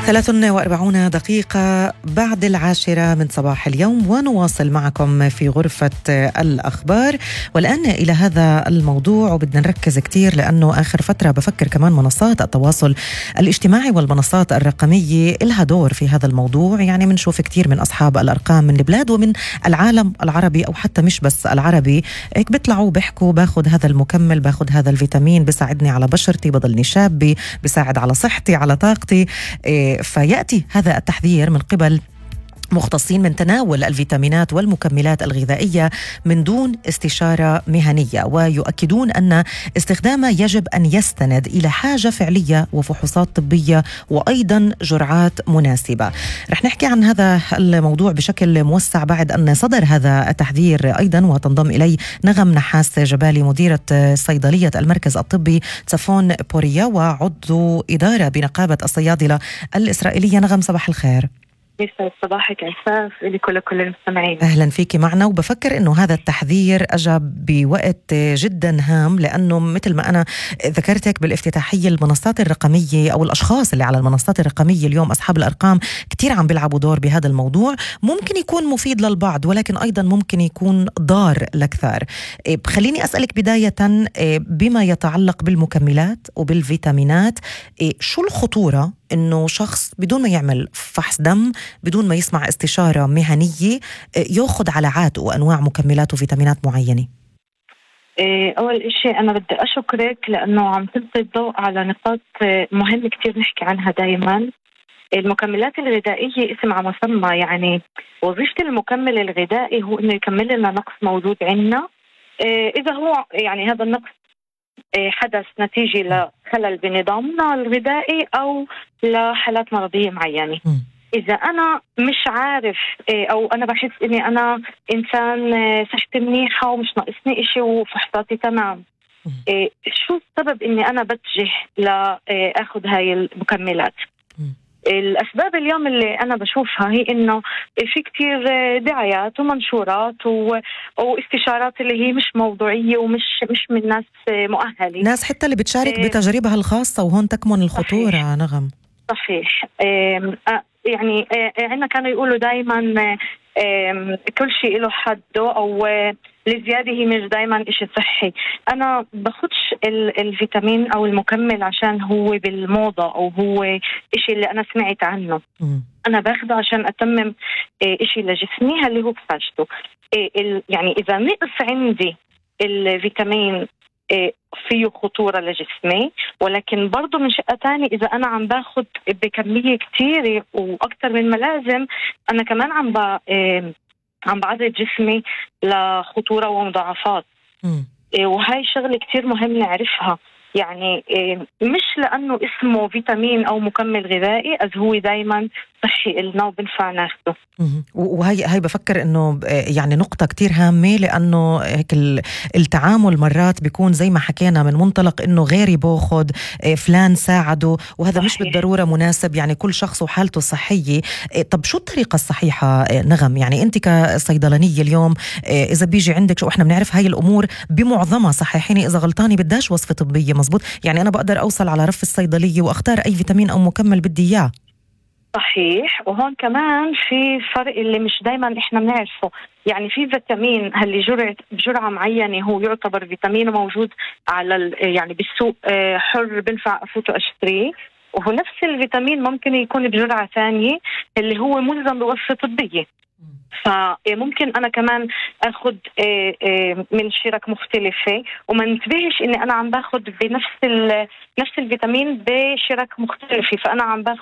43 دقيقة بعد 10 من صباح اليوم، ونواصل معكم في غرفة الأخبار. والآن إلى هذا الموضوع، وبدنا نركز كتير لأنه آخر فترة بفكر كمان منصات التواصل الاجتماعي والمنصات الرقمية لها دور في هذا الموضوع. يعني منشوف كتير من أصحاب الأرقام من البلاد ومن العالم العربي، أو حتى مش بس العربي، هيك بيطلعوا بيحكوا باخد هذا المكمل، باخد هذا الفيتامين، بيساعدني على بشرتي، بضلني شابة، بيساعد على صحتي، على طاقتي. فيأتي هذا التحذير من قبل مختصين من تناول الفيتامينات والمكملات الغذائية من دون استشارة مهنية، ويؤكدون أن استخدامه يجب أن يستند إلى حاجة فعلية وفحوصات طبية وأيضا جرعات مناسبة. رح نحكي عن هذا الموضوع بشكل موسع بعد أن صدر هذا التحذير أيضا، وتنضم إلي نغم نحاس جبالي، مديرة صيدلية المركز الطبي تسفون بوريا وعضو إدارة بنقابة الصيادلة الإسرائيلية. نغم، صباح الخير. يسعد صباحك عفاف لكل المستمعين. أهلا فيك معنا. وبفكر أنه هذا التحذير أجى بوقت جدا هام، لأنه مثل ما أنا ذكرتك بالافتتاحية، المنصات الرقمية أو الأشخاص اللي على المنصات الرقمية اليوم أصحاب الأرقام كتير عم بيلعبوا دور بهذا الموضوع. ممكن يكون مفيد للبعض، ولكن أيضا ممكن يكون ضار لكثار. خليني أسألك بداية بما يتعلق بالمكملات وبالفيتامينات، شو الخطورة إنه شخص بدون ما يعمل فحص دم، بدون ما يسمع استشارة مهنية، يأخذ على عاتقه وأنواع مكملات وفيتامينات معينة؟ أول إشي أنا بدي أشكرك لأنه عم تلقي الضوء على نقاط مهمة كتير نحكي عنها دايما. المكملات الغذائية اسم على مسمى، يعني وظيفة المكمل الغذائي هو إنه يكمل لنا نقص موجود عندنا. إذا هو يعني هذا النقص حدث نتيجة لخلل بنظامنا الغذائي أو لحالات مرضية معينة. إذا أنا مش عارف أو أنا بحس إني أنا إنسان صحتي منيحة ومش ناقصني إشي وفحوصاتي تمام، شو السبب إني أنا بتجه لأخذ هاي المكملات؟ الأسباب اليوم اللي أنا بشوفها هي إنه في كتير دعايات ومنشورات واستشارات اللي هي مش موضوعية ومش من ناس مؤهلة، ناس حتى اللي بتشارك بتجاربها الخاصة، وهون تكمن الخطورة. صحيح. نغم، صحيح. يعني عندنا كانوا يقولوا دايما كل شيء له حده، أو الزيادة هي مش دايما إشي صحي. أنا باخدش الفيتامين أو المكمل عشان هو بالموضة أو هو إشي اللي أنا سمعت عنه. أنا باخده عشان أتمم إشي لجسمي اللي هو بحاجته. يعني إذا نقص عندي الفيتامين فيه خطورة لجسمي، ولكن برضو من شقة تاني إذا أنا عم باخد بكمية كتير وأكتر من ما لازم، أنا كمان عم بعرض جسمي لخطورة ومضاعفات. وهاي شغلة كتير مهم نعرفها. يعني مش لأنه اسمه فيتامين أو مكمل غذائي أز هو دايما صحي إلنا وبنفع ناخده. وهي بفكر إنه يعني نقطة كتير هامة، لأنه هيك التعامل مرات بيكون زي ما حكينا من منطلق إنه غيري باخد، فلان ساعده، وهذا صحيح. مش بالضرورة مناسب، يعني كل شخص وحالته الصحية. طب شو الطريقة الصحيحة نغم؟ يعني أنت كصيدلانية اليوم إذا بيجي عندك، شو إحنا بنعرف هاي الأمور بمعظمها، صحيحيني إذا غلطاني، بداش وصفة طبية مزبوط. يعني أنا بقدر أوصل على رف الصيدلية وأختار أي فيتامين أو مكمل بدي إياه. صحيح. وهون كمان في فرق اللي مش دايما احنا بنعرفه. يعني في فيتامين اللي بجرعة معينة هو يعتبر فيتامين موجود على يعني بالسوق حر، بنفع افوته اشتريه، وهو نفس الفيتامين ممكن يكون بجرعة ثانية اللي هو ملزم بوصفة طبية. فممكن أنا كمان أخذ من شرك مختلفة وما انتبهش إني أنا عم باخذ نفس الفيتامين بشرك مختلفة، فأنا عم باخذ